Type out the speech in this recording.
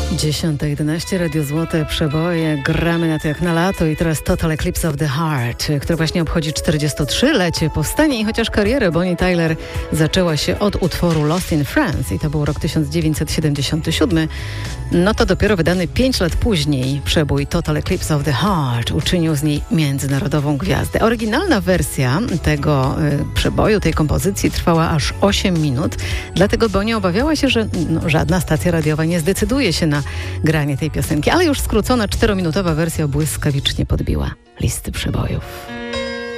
10:11, Radio Złote Przeboje. Gramy na to jak na lato i teraz Total Eclipse of the Heart, które właśnie obchodzi 43-lecie powstania i chociaż karierę Bonnie Tyler zaczęła się od utworu Lost in France i to był rok 1977, no to dopiero wydany 5 lat później przebój Total Eclipse of the Heart uczynił z niej międzynarodową gwiazdę. Oryginalna wersja tego przeboju, tej kompozycji trwała aż 8 minut, dlatego Bonnie obawiała się, że żadna stacja radiowa nie zdecyduje się na granie tej piosenki, ale już skrócona 4-minutowa wersja błyskawicznie podbiła listy przebojów.